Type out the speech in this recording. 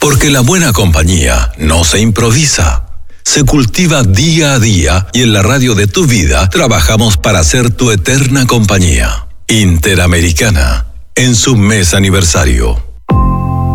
Porque la buena compañía no se improvisa, se cultiva día a día y en la radio de tu vida trabajamos para ser tu eterna compañía. Interamericana, en su mes aniversario.